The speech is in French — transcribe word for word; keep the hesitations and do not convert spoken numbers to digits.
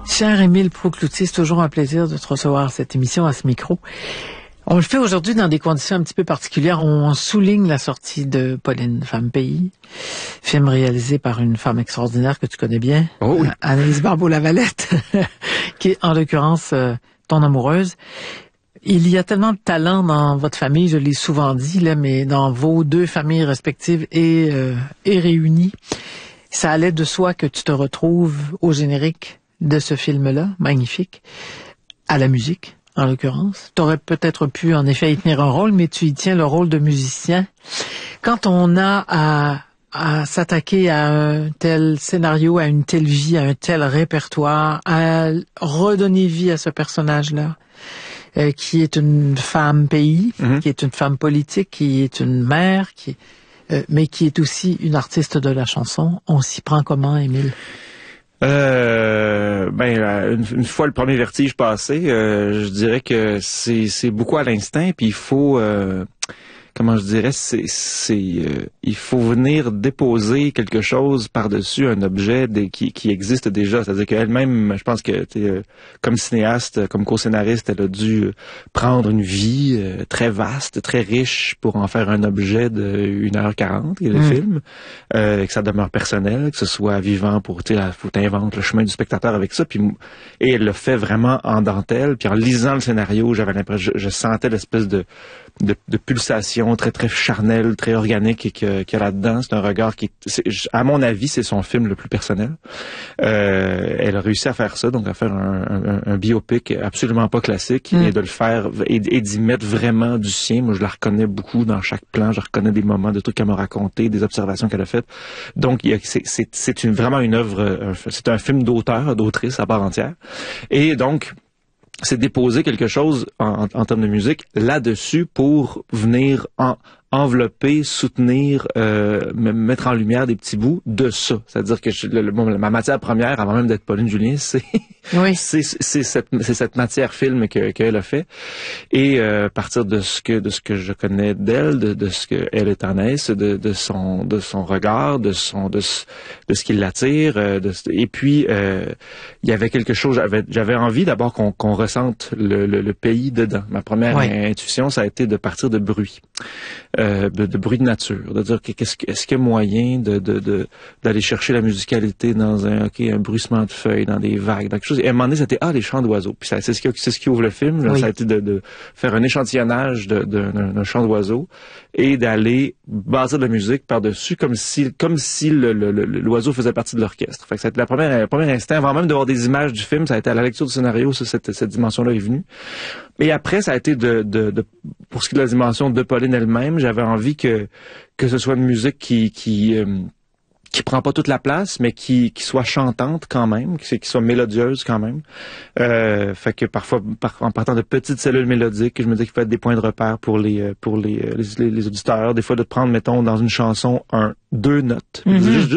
Cher Émile Proucloutier, c'est toujours un plaisir de te recevoir à cette émission, à ce micro. On le fait aujourd'hui dans des conditions un petit peu particulières. On souligne la sortie de Pauline, Femme Pays, film réalisé par une femme extraordinaire que tu connais bien, oh oui. Anaïs Barbeau-Lavalette, qui est en l'occurrence euh, ton amoureuse. Il y a tellement de talent dans votre famille, je l'ai souvent dit, là, mais dans vos deux familles respectives et, euh, et réunies, ça allait de soi que tu te retrouves au générique de ce film-là, magnifique, à la musique, en l'occurrence. Tu aurais peut-être pu, en effet, y tenir un rôle, mais tu y tiens le rôle de musicien. Quand on a à, à s'attaquer à un tel scénario, à une telle vie, à un tel répertoire, à redonner vie à ce personnage-là, euh, qui est une femme pays, mm-hmm. qui est une femme politique, qui est une mère, qui, euh, mais qui est aussi une artiste de la chanson, on s'y prend comment, Émile? Euh, ben une, une fois le premier vertige passé, euh, je dirais que c'est c'est beaucoup à l'instinct, puis il faut euh, comment je dirais, c'est c'est euh, il faut venir déposer quelque chose par-dessus un objet des, qui qui existe déjà, c'est-à-dire qu'elle-même, je pense que euh, comme cinéaste, comme co-scénariste, elle a dû prendre une vie euh, très vaste, très riche pour en faire un objet de une heure quarante, qui est le mmh. film, euh, que ça demeure personnel, que ce soit vivant pour, tu sais, faut t'inventer le chemin du spectateur avec ça, puis et elle le fait vraiment en dentelle, puis en lisant le scénario, j'avais l'impression, je, je sentais l'espèce de De, de pulsation très très charnelle, très organique et que, qu'il y a là-dedans. C'est un regard qui, c'est, à mon avis, c'est son film le plus personnel. Euh, elle a réussi à faire ça, donc à faire un, un, un biopic absolument pas classique mm. et de le faire et, et d'y mettre vraiment du sien. Moi, je la reconnais beaucoup dans chaque plan. Je reconnais des moments, de trucs qu'elle m'a raconté, des observations qu'elle a faites. Donc, il y a, c'est, c'est, c'est une, vraiment une œuvre. C'est un film d'auteur, d'autrice à part entière. Et donc, c'est déposer quelque chose en, en, en termes de musique là-dessus pour venir en, envelopper, soutenir, euh, me mettre en lumière des petits bouts de ça. C'est-à-dire que je, le, le, ma matière première, avant même d'être Pauline Julien, c'est oui. c'est, c'est, cette, c'est cette matière film que, qu'elle a fait. Et euh, à partir de ce que de ce que je connais d'elle, de, de ce qu'elle est en est, de, de son de son regard, de son de, de ce qui l'attire. De, et puis euh, il y avait quelque chose. J'avais j'avais envie d'abord qu'on, qu'on ressente le, le, le pays dedans. Ma première oui. intuition, ça a été de partir de bruit. Euh, de, de bruit de nature, de dire que, qu'est-ce que, est-ce qu'il y a moyen de, de, de, d'aller chercher la musicalité dans un, ok, un bruissement de feuilles, dans des vagues, dans quelque chose. Et à un moment donné, c'était, ah, les chants d'oiseaux. Puis ça, c'est ce qui, c'est ce qui ouvre le film. Là, oui. Ça a été de, de faire un échantillonnage de, de, d'un, d'un chant d'oiseaux et d'aller baser de la musique par-dessus comme si, comme si le, le, le, l'oiseau faisait partie de l'orchestre. Fait que ça a été la première, le premier instant, avant même de voir des images du film, ça a été à la lecture du scénario, ça, cette, cette dimension-là est venue. Et après, ça a été de, de, de, pour ce qui est de la dimension de Pauline elle-même, j'avais envie que, que ce soit une musique qui, qui, euh, qui prend pas toute la place, mais qui, qui soit chantante quand même, qui, qui soit mélodieuse quand même. Euh, fait que parfois, par, en partant de petites cellules mélodiques, je me dis qu'il faut être des points de repère pour les, pour les, les, les, les auditeurs. Des fois, de prendre, mettons, dans une chanson, un, deux notes. Mm-hmm. Juste,